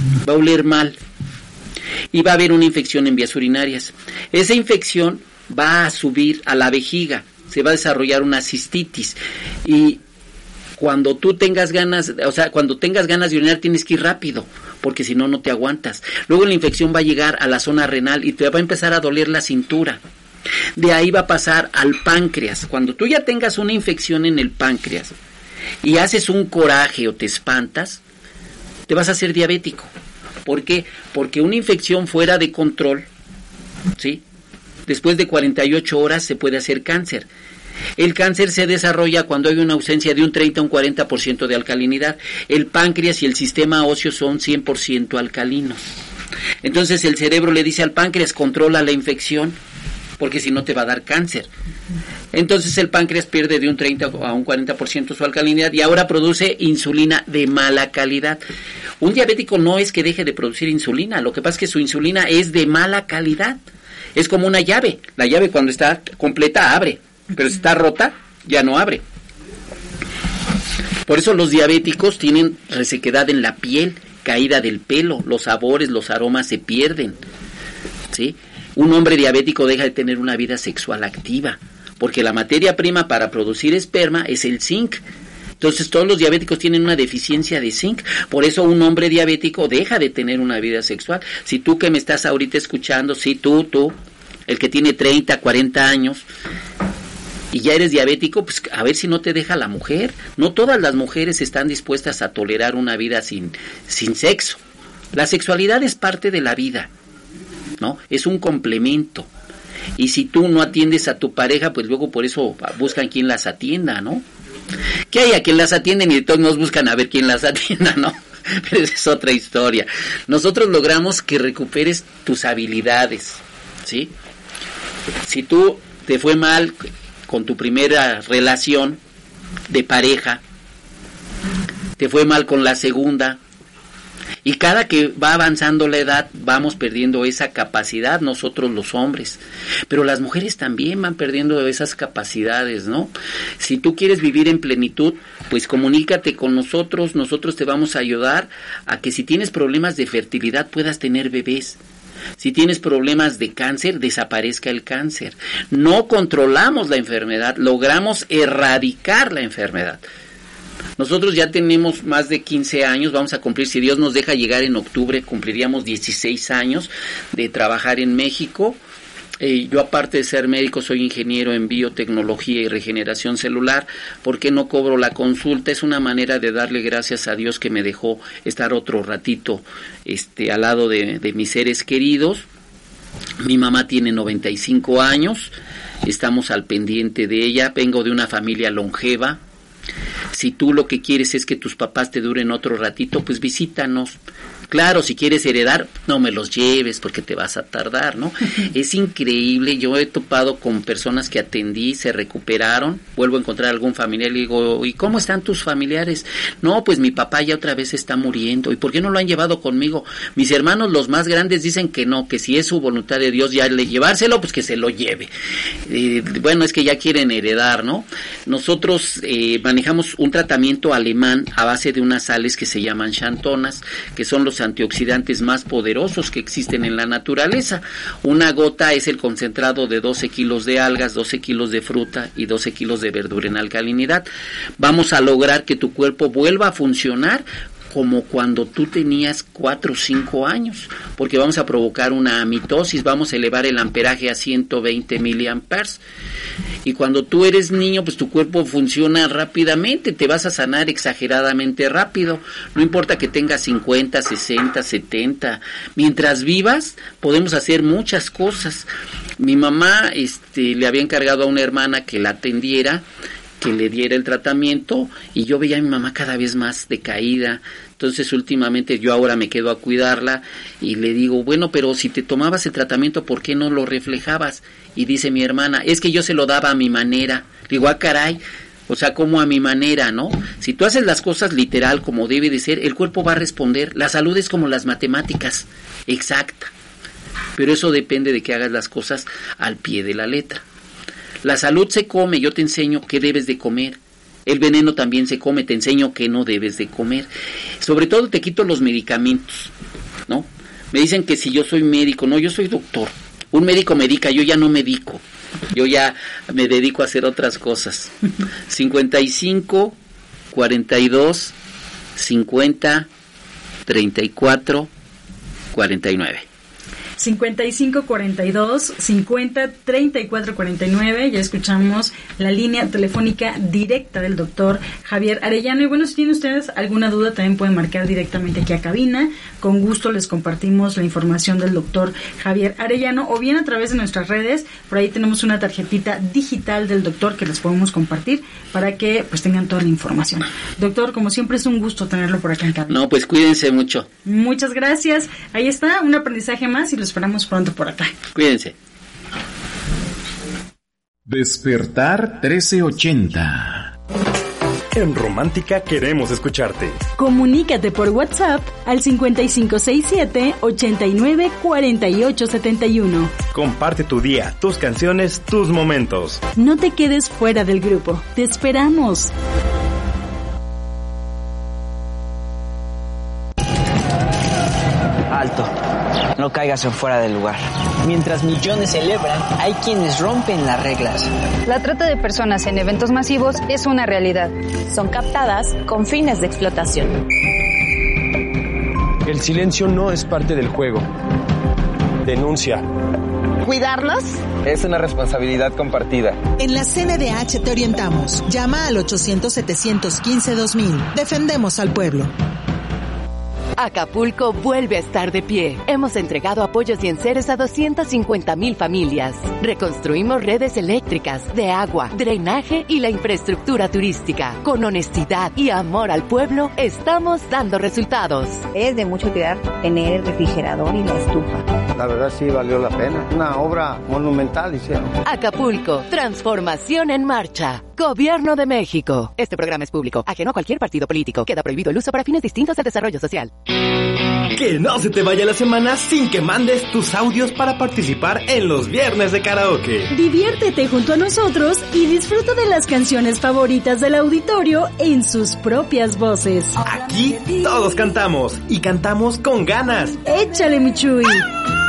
va a oler mal y va a haber una infección en vías urinarias. Esa infección va a subir a la vejiga, se va a desarrollar una cistitis y cuando tú tengas ganas, cuando tengas ganas de orinar tienes que ir rápido, porque si no, no te aguantas. Luego la infección va a llegar a la zona renal y te va a empezar a doler la cintura. De ahí va a pasar al páncreas. Cuando tú ya tengas una infección en el páncreas y haces un coraje o te espantas, te vas a hacer diabético. ¿Por qué? Porque una infección fuera de control, ¿sí?, después de 48 horas se puede hacer cáncer. El cáncer se desarrolla cuando hay una ausencia de un 30 a un 40% de alcalinidad. El páncreas y el sistema óseo son 100% alcalinos. Entonces el cerebro le dice al páncreas, controla la infección, porque si no te va a dar cáncer. Entonces el páncreas pierde de un 30 a un 40% su alcalinidad y ahora produce insulina de mala calidad. Un diabético no es que deje de producir insulina, lo que pasa es que su insulina es de mala calidad. Es como una llave. La llave cuando está completa abre, pero si está rota ya no abre. Por eso los diabéticos tienen resequedad en la piel, caída del pelo, los sabores, los aromas se pierden, ¿sí? Un hombre diabético deja de tener una vida sexual activa, porque la materia prima para producir esperma es el zinc. Entonces todos los diabéticos tienen una deficiencia de zinc, por eso un hombre diabético deja de tener una vida sexual. Si tú que me estás ahorita escuchando, si tú, el que tiene 30, 40 años y ya eres diabético, pues a ver si no te deja la mujer. No todas las mujeres están dispuestas a tolerar una vida sin sexo. La sexualidad es parte de la vida, ¿no? Es un complemento. Y si tú no atiendes a tu pareja, pues luego por eso buscan quien las atienda, ¿no? Que hay a quien las atienden y todos nos buscan a ver quién las atienda, ¿no? Pero esa es otra historia. Nosotros logramos que recuperes tus habilidades, ¿sí? Si tú te fue mal con tu primera relación de pareja, te fue mal con la segunda, y cada que va avanzando la edad vamos perdiendo esa capacidad nosotros los hombres, pero las mujeres también van perdiendo esas capacidades, ¿no? Si tú quieres vivir en plenitud, pues comunícate con nosotros te vamos a ayudar a que si tienes problemas de fertilidad puedas tener bebés. Si tienes problemas de cáncer, desaparezca el cáncer. No controlamos la enfermedad, logramos erradicar la enfermedad. Nosotros ya tenemos más de 15 años, vamos a cumplir, si Dios nos deja llegar en octubre, cumpliríamos 16 años de trabajar en México. Yo aparte de ser médico soy ingeniero en biotecnología y regeneración celular. ¿Por qué no cobro la consulta? Es una manera de darle gracias a Dios que me dejó estar otro ratito al lado de mis seres queridos. Mi mamá tiene 95 años, estamos al pendiente de ella, vengo de una familia longeva. Si tú lo que quieres es que tus papás te duren otro ratito, pues visítanos. Claro, si quieres heredar, no me los lleves porque te vas a tardar, ¿no? Es increíble, yo he topado con personas que atendí, se recuperaron, vuelvo a encontrar algún familiar y le digo, ¿y cómo están tus familiares? No, pues mi papá ya otra vez está muriendo, ¿y por qué no lo han llevado conmigo? Mis hermanos, los más grandes, dicen que no, que si es su voluntad de Dios ya le llevárselo, pues que se lo lleve. Bueno, es que ya quieren heredar, ¿no? Nosotros manejamos un tratamiento alemán a base de unas sales que se llaman xantonas, que son los antioxidantes más poderosos que existen en la naturaleza. Una gota es el concentrado de 12 kilos de algas, 12 kilos de fruta y 12 kilos de verdura en alcalinidad. Vamos a lograr que tu cuerpo vuelva a funcionar como cuando tú tenías 4 o 5 años, porque vamos a provocar una mitosis, vamos a elevar el amperaje a 120 miliamperes, y cuando tú eres niño, pues tu cuerpo funciona rápidamente, te vas a sanar exageradamente rápido, no importa que tengas 50, 60, 70, mientras vivas podemos hacer muchas cosas. Mi mamá le había encargado a una hermana que la atendiera, que le diera el tratamiento, y yo veía a mi mamá cada vez más decaída. Entonces últimamente yo ahora me quedo a cuidarla y le digo, bueno, pero si te tomabas el tratamiento, ¿por qué no lo reflejabas? Y dice mi hermana, es que yo se lo daba a mi manera. Digo, caray, o sea, como a mi manera, ¿no? Si tú haces las cosas literal como debe de ser, el cuerpo va a responder. La salud es como las matemáticas, exacta, pero eso depende de que hagas las cosas al pie de la letra. La salud se come, yo te enseño qué debes de comer. El veneno también se come, te enseño qué no debes de comer. Sobre todo te quito los medicamentos. ¿no? Me dicen que si yo soy médico, no, yo soy doctor. Un médico medica, yo ya no medico. Yo ya me dedico a hacer otras cosas. 55 42 50 34 49. 55 42 50 34 49. Ya escuchamos la línea telefónica directa del doctor Javier Arellano. Y bueno, si tienen ustedes alguna duda, también pueden marcar directamente aquí a cabina. Con gusto les compartimos la información del doctor Javier Arellano, o bien a través de nuestras redes. Por ahí tenemos una tarjetita digital del doctor que les podemos compartir para que pues tengan toda la información. Doctor, como siempre es un gusto tenerlo por acá en cabina. No, pues cuídense mucho. Muchas gracias. Ahí está, un aprendizaje más y los esperamos pronto por acá. Cuídense. Despertar 1380. En Romántica queremos escucharte. Comunícate por WhatsApp al 5567-894871. Comparte tu día, tus canciones, tus momentos. No te quedes fuera del grupo. Te esperamos. Alto. No caigas en fuera del lugar. Mientras millones celebran, hay quienes rompen las reglas. La trata de personas en eventos masivos es una realidad. Son captadas con fines de explotación. El silencio no es parte del juego. Denuncia. ¿Cuidarlos? Es una responsabilidad compartida. En la CNDH te orientamos. Llama al 800-715-2000. Defendemos al pueblo. Acapulco vuelve a estar de pie. Hemos entregado apoyos y enseres a 250,000 familias. Reconstruimos redes eléctricas, de agua, drenaje y la infraestructura turística. Con honestidad y amor al pueblo, estamos dando resultados. Es de mucha utilidad tener el refrigerador y la estufa. La verdad sí valió la pena. Una obra monumental hicieron. Acapulco, transformación en marcha. Gobierno de México. Este programa es público, ajeno a cualquier partido político. Queda prohibido el uso para fines distintos al desarrollo social. Que no se te vaya la semana sin que mandes tus audios para participar en los viernes de karaoke. Diviértete junto a nosotros y disfruta de las canciones favoritas del auditorio en sus propias voces. Aquí todos cantamos y cantamos con ganas. ¡Échale, mi Chuy!